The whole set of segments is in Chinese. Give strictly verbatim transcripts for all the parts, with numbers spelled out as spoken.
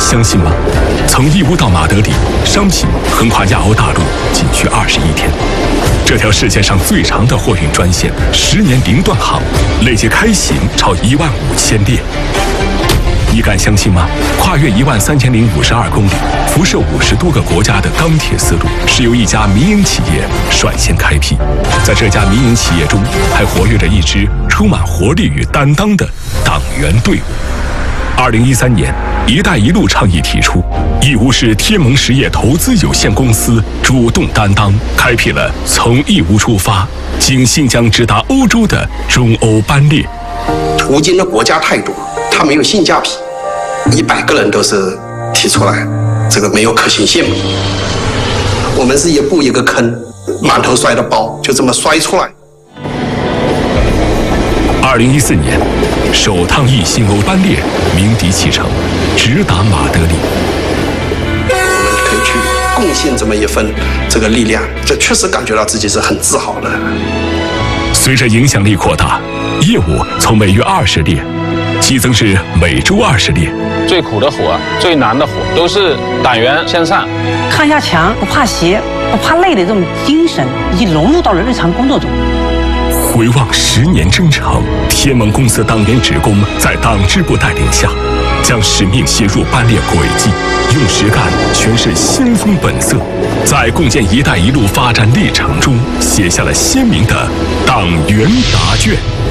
相信吗？从义乌到马德里，商品横跨亚欧大陆仅需二十一天。这条世界上最长的货运专线，十年零断航，累计开行超一万五千列。你敢相信吗？跨越一万三千零五十二公里，辐射五十多个国家的钢铁丝路，是由一家民营企业率先开辟。在这家民营企业中，还活跃着一支充满活力与担当的党员队伍。二零一三年，“一带一路”倡议提出，义乌市天盟实业投资有限公司主动担当，开辟了从义乌出发，经新疆直达欧洲的中欧班列。 途经的国家太多，它没有性价比，一百个人都是提出来，这个没有可行性。我们是一步一个坑，满头摔的包，就这么摔出来。 二零一四年，首趟义新欧班列鸣笛启程，直达马德里。 我们可以去贡献这么一份这个力量，这确实感觉到自己是很自豪的。 随着影响力扩大，业务从每月二十列激增至每周二十列。 最苦的活，最难的活，都是党员先上。 抗下强，不怕邪，不怕累的这种精神，已经融入到了日常工作中。 回望十年征程，天盟公司党员职工在党支部带领下，将使命写入班列轨迹，用实干诠释先锋本色，在共建“一带一路”发展历程中写下了鲜明的党员答卷。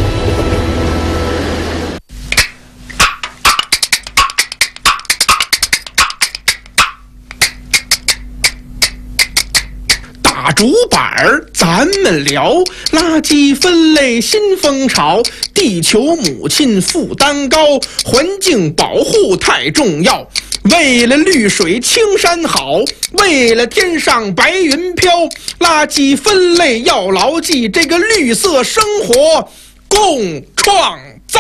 大主板儿，咱们聊垃圾分类新风潮。地球母亲负担高，环境保护太重要。为了绿水青山好，为了天上白云飘，垃圾分类要牢记，这个绿色生活共创造。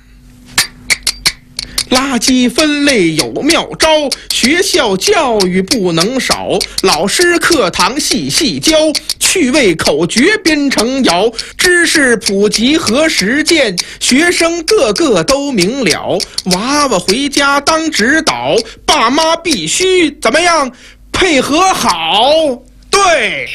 垃圾分类有妙招，学校教育不能少，老师课堂细细教，趣味口诀编成谣，知识普及和实践，学生个个都明了。娃娃回家当指导，爸妈必须怎么样配合好？对。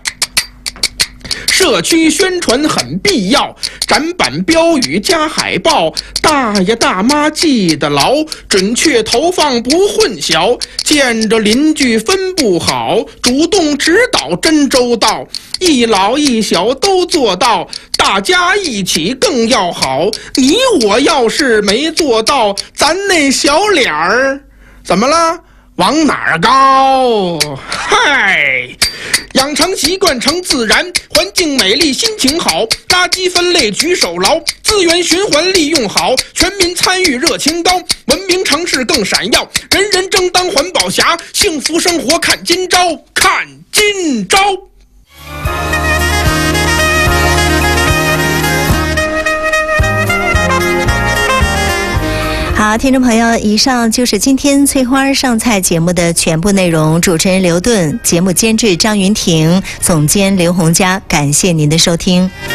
社区宣传很必要，展板标语加海报，大爷大妈记得牢，准确投放不混淆。见着邻居分不好，主动指导真周到，一老一小都做到，大家一起更要好。你我要是没做到，咱那小脸儿怎么了？往哪儿高？嗨！养成习惯成自然，环境美丽心情好，垃圾分类举手牢，资源循环利用好，全民参与热情高，文明城市更闪耀，人人争当环保侠，幸福生活看今朝，看今朝。 好，听众朋友，以上就是今天翠花上菜节目的全部内容。主持人刘顿，节目监制张云婷，总监刘洪佳，感谢您的收听。